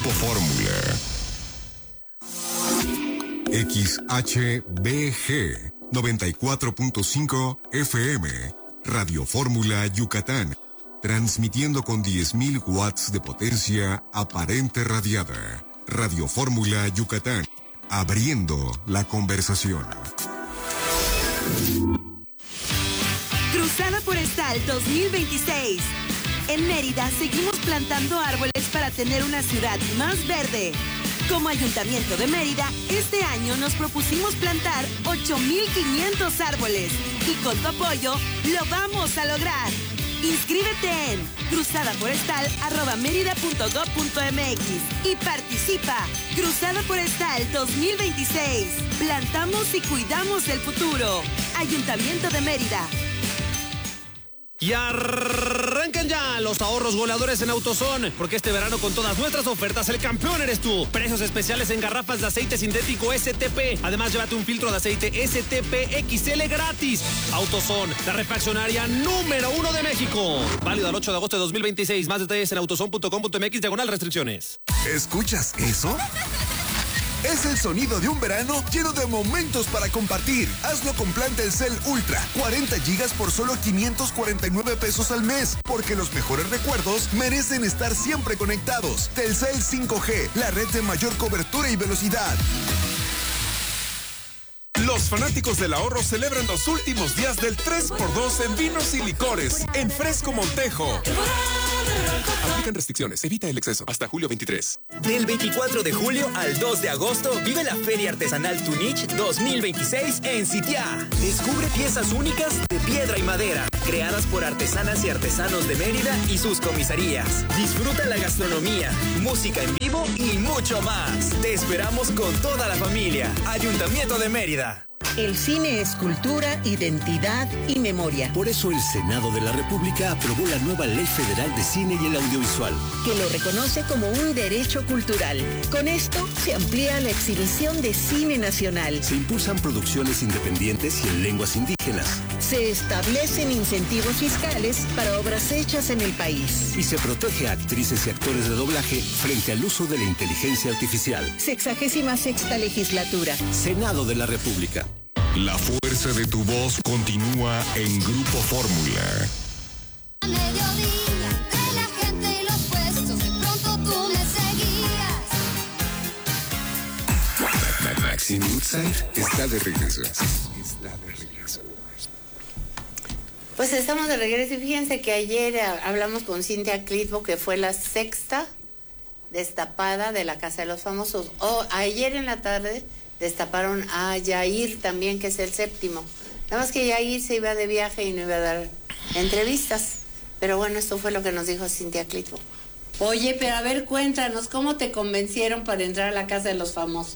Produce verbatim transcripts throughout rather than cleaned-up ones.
Grupo Fórmula. X H B G noventa y cuatro punto cinco F M, Radio Fórmula Yucatán, transmitiendo con diez mil watts de potencia aparente radiada. Radio Fórmula Yucatán, abriendo la conversación. Cruzada Forestal dos mil veintiséis. En Mérida seguimos plantando árboles para tener una ciudad más verde. Como Ayuntamiento de Mérida, este año nos propusimos plantar ocho mil quinientos árboles y con tu apoyo lo vamos a lograr. Inscríbete en cruzadaforestal arroba mérida punto gob punto mx y participa. Cruzada Forestal dos mil veintiséis. Plantamos y cuidamos el futuro. Ayuntamiento de Mérida. Y arrancan ya los ahorros goleadores en AutoZone, porque este verano con todas nuestras ofertas el campeón eres tú. Precios especiales en garrafas de aceite sintético S T P. Además, llévate un filtro de aceite S T P X L gratis. AutoZone, la refaccionaria número uno de México. Válido al ocho de agosto de dos mil veintiséis. Más detalles en autozone punto com punto mx, diagonal restricciones. ¿Escuchas eso? Es el sonido de un verano lleno de momentos para compartir. Hazlo con plan Telcel Ultra. cuarenta gigas por solo quinientos cuarenta y nueve pesos al mes. Porque los mejores recuerdos merecen estar siempre conectados. Telcel cinco G, la red de mayor cobertura y velocidad. Los fanáticos del ahorro celebran los últimos días del tres por dos en vinos y licores en Fresco Montejo. Aplican restricciones, evita el exceso. Hasta julio veintitrés. Del veinticuatro de julio al dos de agosto, vive la Feria Artesanal Tunich dos mil veintiséis en Sitiá. Descubre piezas únicas de piedra y madera, creadas por artesanas y artesanos de Mérida y sus comisarías. Disfruta la gastronomía, música en vivo y mucho más. Te esperamos con toda la familia. Ayuntamiento de Mérida. El cine es cultura, identidad y memoria. Por eso el Senado de la República aprobó la nueva Ley Federal de Cine y el Audiovisual, que lo reconoce como un derecho cultural. Con esto se amplía la exhibición de cine nacional. Se impulsan producciones independientes y en lenguas indígenas. Se establecen incentivos fiscales para obras hechas en el país. Y se protege a actrices y actores de doblaje frente al uso de la inteligencia artificial. Sexagésima sexta legislatura. Senado de la República. La fuerza de tu voz continúa en Grupo Fórmula. A mediodía, entre la gente y los puestos, de pronto tú me seguías. Maxine Woodside está de regreso. Está de regreso. Pues estamos de regreso y fíjense que ayer hablamos con Cintia Clitbo, que fue la sexta destapada de la Casa de los Famosos. O ayer en la tarde destaparon a Yair también, que es el séptimo. Nada más que Yair se iba de viaje y no iba a dar entrevistas. Pero bueno, esto fue lo que nos dijo Cintia Clitbo. Oye, pero a ver, cuéntanos, ¿cómo te convencieron para entrar a la Casa de los Famosos?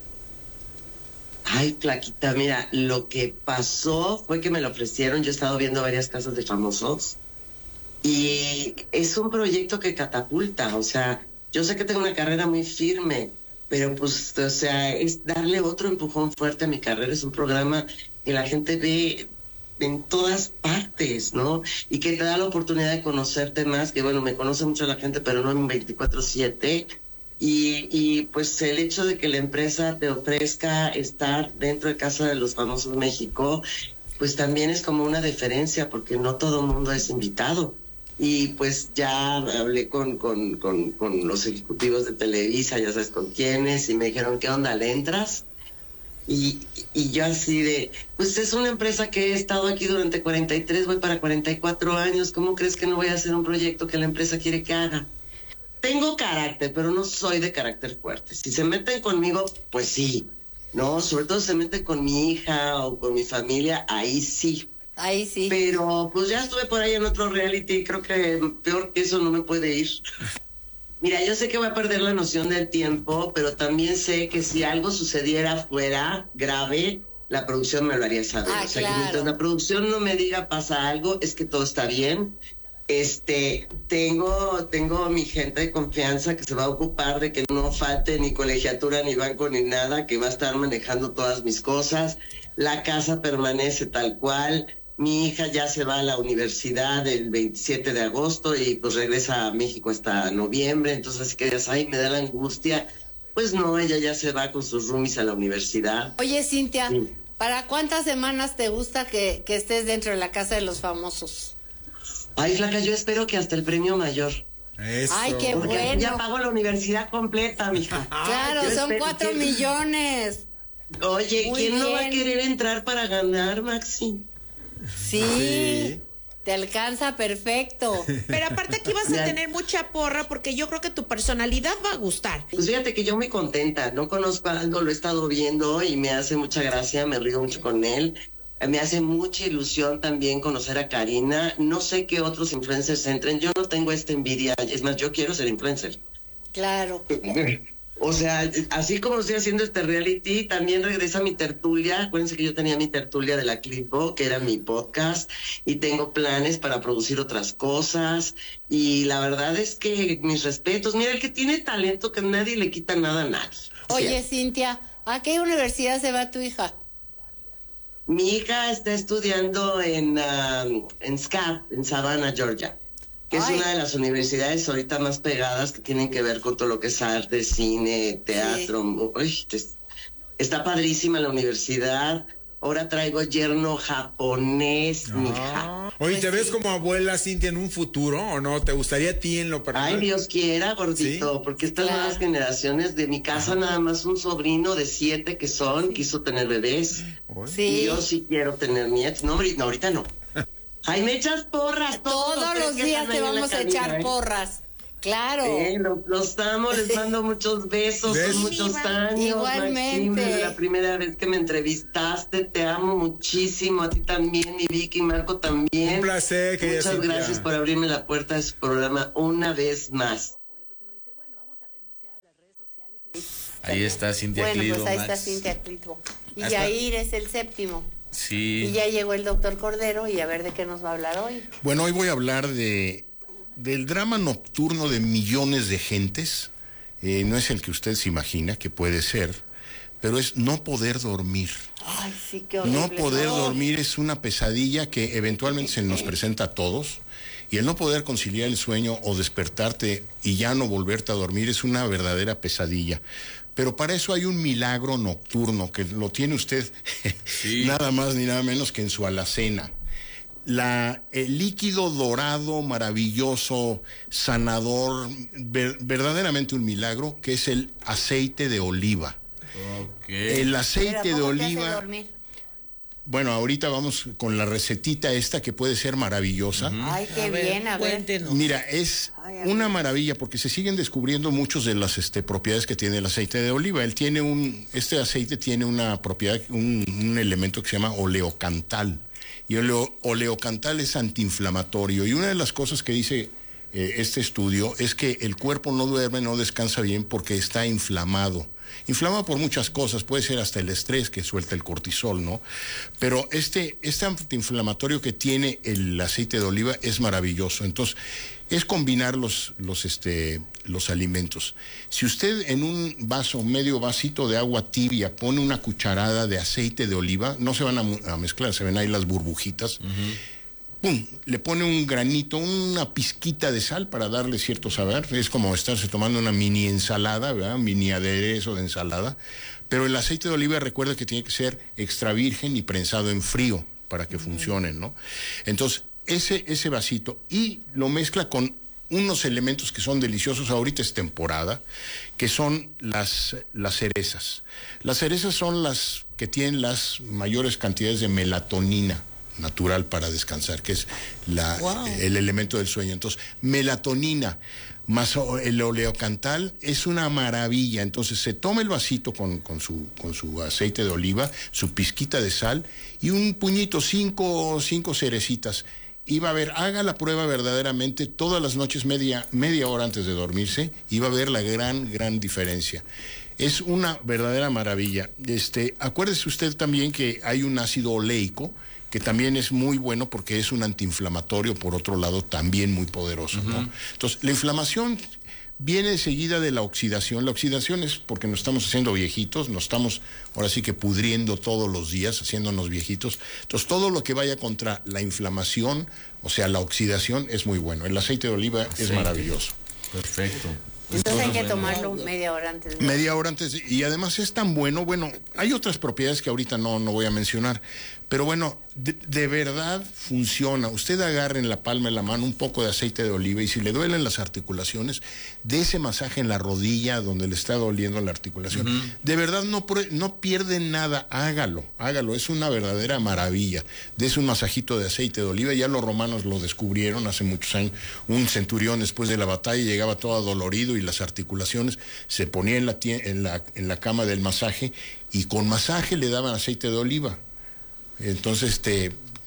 Ay, Flaquita, mira, lo que pasó fue que me lo ofrecieron. Yo he estado viendo varias casas de famosos y es un proyecto que catapulta. O sea, yo sé que tengo una carrera muy firme, pero pues, o sea, es darle otro empujón fuerte a mi carrera. Es un programa que la gente ve en todas partes, ¿no? Y que te da la oportunidad de conocerte más, que bueno, me conoce mucho la gente, pero no en veinticuatro siete. Y, y pues el hecho de que la empresa te ofrezca estar dentro de Casa de los Famosos México, pues también es como una deferencia, porque no todo el mundo es invitado. Y pues ya hablé con, con, con, con los ejecutivos de Televisa, ya sabes con quiénes, y me dijeron, ¿qué onda, le entras? Y, y yo así de, pues es una empresa que he estado aquí durante cuarenta y tres, voy para cuarenta y cuatro años, ¿cómo crees que no voy a hacer un proyecto que la empresa quiere que haga? Tengo carácter, pero no soy de carácter fuerte. Si se meten conmigo, pues sí, ¿no? Sobre todo si se meten con mi hija o con mi familia, ahí sí. Ahí sí. Pero pues ya estuve por ahí en otro reality y creo que peor que eso no me puede ir. Mira, yo sé que voy a perder la noción del tiempo, pero también sé que si algo sucediera fuera grave, la producción me lo haría saber. Ah, o sea, claro. que mientras la producción no me diga pasa algo, es que todo está bien. Este, tengo, tengo mi gente de confianza que se va a ocupar de que no falte ni colegiatura, ni banco, ni nada, que va a estar manejando todas mis cosas. La casa permanece tal cual. Mi hija ya se va a la universidad el veintisiete de agosto y pues regresa a México hasta noviembre, entonces así que digas, ay, me da la angustia. Pues no, ella ya se va con sus roomies a la universidad. Oye, Cintia, Sí. ¿para cuántas semanas te gusta que, que estés dentro de la casa de los famosos? Ay, flaca, yo espero que hasta el premio mayor. Eso. Ay, qué Porque bueno. ya pago la universidad completa, mija. Claro, Yo son espero- cuatro ¿quién- millones. Oye, Muy ¿quién no va a bien. querer entrar para ganar, Maxi? Sí, Sí. te alcanza perfecto. Pero aparte aquí vas a Ya. tener mucha porra porque yo creo que tu personalidad va a gustar. Pues fíjate que yo muy contenta, no conozco a Aldo, lo he estado viendo y me hace mucha gracia, me río mucho con él. Eh, Me hace mucha ilusión también conocer a Karina. No sé qué otros influencers entren, yo no tengo esta envidia, es más, yo quiero ser influencer. Claro. O sea, así como estoy haciendo este reality, también regresa mi tertulia. Acuérdense que yo tenía mi tertulia de la Clipo, que era mi podcast, y tengo planes para producir otras cosas. Y la verdad es que mis respetos. Mira, el que tiene talento, que nadie le quita nada a nadie. Oye, Sí. Cintia, ¿a qué universidad se va tu hija? Mi hija está estudiando en, ah, en S C A P, en Savannah, Georgia, que Ay. es una de las universidades ahorita más pegadas que tienen que ver con todo lo que es arte, cine, teatro. Uy, es- está padrísima la universidad. Ahora traigo yerno japonés, mija. Oye, ¿te ves como abuela, Cintia, en un futuro o no? ¿Te gustaría a ti en lo personal? Ay, Dios quiera, gordito, ¿Sí? porque estas Claro. nuevas generaciones de mi casa, nada más un sobrino de siete que son, quiso tener bebés. Y Sí. yo sí quiero tener nietos. No, ahorita no. Ahorita no. Ay, me echas porras todos, Todos los que días están te ahí en la vamos a cabina, echar ¿eh? porras. Claro. Eh, lo- los amo, les mando muchos besos, Besos. son muchos años. Igualmente. Maxim, desde la primera vez que me entrevistaste, te amo muchísimo, a ti también, mi Vicky, Marco también. Un placer, querida Muchas Cintia. gracias por abrirme la puerta de su programa una vez más. Ahí está Cintia Bueno, Clitbo, pues ahí Max. está Cintia Clitbo. Y Hasta- Yair es el séptimo. Sí. Y ya llegó el doctor Cordero y a ver de qué nos va a hablar hoy. Bueno, hoy voy a hablar de del drama nocturno de millones de gentes. Eh, no es el que usted se imagina que puede ser, pero es no poder dormir. Ay, sí, qué horrible. No poder No. dormir es una pesadilla que eventualmente se nos presenta a todos. Y el no poder conciliar el sueño o despertarte y ya no volverte a dormir es una verdadera pesadilla. Pero para eso hay un milagro nocturno que lo tiene usted nada más ni nada menos que en su alacena. La, el líquido dorado, maravilloso, sanador, ver- verdaderamente un milagro, que es el aceite de oliva. El aceite Pero, de ¿cómo te hace oliva. dormir? Bueno, ahorita vamos con la recetita esta que puede ser maravillosa. Ay, qué bien, a ver. Mira, es una maravilla porque se siguen descubriendo muchas de las este, propiedades que tiene el aceite de oliva. Él tiene un, este aceite tiene una propiedad, un, un elemento que se llama oleocantal. Y el oleo- oleocantal es antiinflamatorio. Y una de las cosas que dice eh, este estudio es que el cuerpo no duerme, no descansa bien porque está inflamado. Inflama por muchas cosas, puede ser hasta el estrés que suelta el cortisol, ¿no? Pero este, este antiinflamatorio que tiene el aceite de oliva es maravilloso. Entonces, es combinar los, los, este, los alimentos. Si usted en un vaso, medio vasito de agua tibia, pone una cucharada de aceite de oliva, no se van a, mu- a mezclar, se ven ahí las burbujitas. ¡Pum! Le pone un granito, una pizquita de sal para darle cierto sabor. Es como estarse tomando una mini ensalada, ¿verdad? Mini aderezo de ensalada. Pero el aceite de oliva, recuerda que tiene que ser extra virgen y prensado en frío para que funcione, ¿no? Entonces, ese, ese vasito, y lo mezcla con unos elementos que son deliciosos, ahorita es temporada, que son las, las cerezas. Las cerezas son las que tienen las mayores cantidades de melatonina natural para descansar, que es la, Wow. el elemento del sueño. Entonces, melatonina más o- el oleocantal es una maravilla. Entonces, se toma el vasito con, con, su, con su aceite de oliva, su pizquita de sal y un puñito, cinco, cinco cerecitas. Y va a ver, haga la prueba verdaderamente todas las noches, media, media hora antes de dormirse, y va a ver la gran, gran diferencia. Es una verdadera maravilla. Este, acuérdese usted también que hay un ácido oleico, que también es muy bueno porque es un antiinflamatorio, por otro lado, también muy poderoso, ¿no? Entonces, la inflamación viene seguida de la oxidación. La oxidación es porque nos estamos haciendo viejitos, nos estamos ahora sí que pudriendo todos los días, haciéndonos viejitos. Entonces, todo lo que vaya contra la inflamación, o sea, la oxidación, es muy bueno. El aceite de oliva aceite. es maravilloso. Perfecto. Entonces hay que tomarlo media hora antes. ¿No? Media hora antes. Y además es tan bueno, bueno, hay otras propiedades que ahorita no, no voy a mencionar, pero bueno, de, de verdad funciona. Usted agarre en la palma de la mano un poco de aceite de oliva y si le duelen las articulaciones, de ese masaje en la rodilla donde le está doliendo la articulación. Uh-huh. De verdad no, no pierde nada, hágalo, hágalo, es una verdadera maravilla. Dese un masajito de aceite de oliva, ya los romanos lo descubrieron hace muchos años. Un centurión después de la batalla llegaba todo adolorido y las articulaciones, se ponía en la, en la, en la cama del masaje y con masaje le daban aceite de oliva. Entonces, este,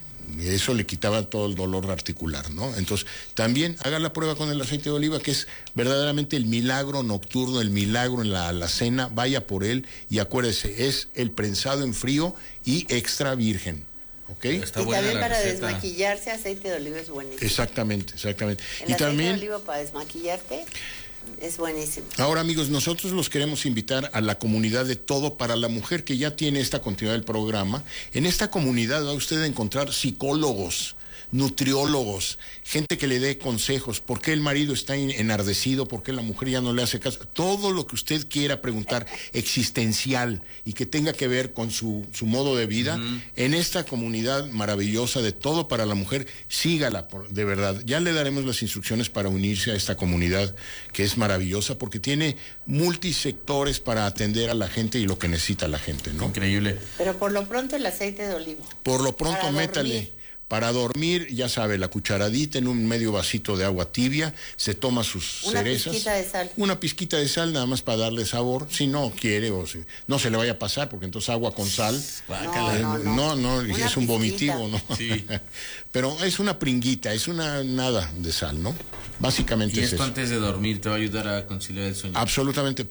eso le quitaba todo el dolor articular, ¿no? Entonces, también haga la prueba con el aceite de oliva, que es verdaderamente el milagro nocturno, el milagro en la alacena, vaya por él y acuérdese, es el prensado en frío y extra virgen. ¿Okay? Está y también para receta. Desmaquillarse, aceite de oliva es buenísimo. Exactamente, exactamente. El y aceite también, de oliva para desmaquillarte es buenísimo. Ahora, amigos, nosotros los queremos invitar a la comunidad de Todo para la Mujer, que ya tiene esta continuidad del programa. En esta comunidad va usted a encontrar psicólogos, nutriólogos, gente que le dé consejos, por qué el marido está enardecido, por qué la mujer ya no le hace caso, todo lo que usted quiera preguntar existencial y que tenga que ver con su, su modo de vida, uh-huh. en esta comunidad maravillosa de Todo para la Mujer, sígala, por, de verdad. Ya le daremos las instrucciones para unirse a esta comunidad que es maravillosa porque tiene multisectores para atender a la gente y lo que necesita la gente, ¿no? Increíble. Pero por lo pronto el aceite de oliva. Por lo pronto métale. Para dormir, ya sabe, la cucharadita en un medio vasito de agua tibia, se toma sus una cerezas. Una pizquita de sal. Una pizquita de sal, nada más para darle sabor. Si no quiere, o si no se le vaya a pasar, porque entonces agua con sal. No, eh, no, no, no, no es un vomitivo, ¿no? Sí. Pero es una pringuita, es una nada de sal, ¿no? Básicamente y es esto eso. Antes de dormir te va a ayudar a conciliar el sueño. Absolutamente.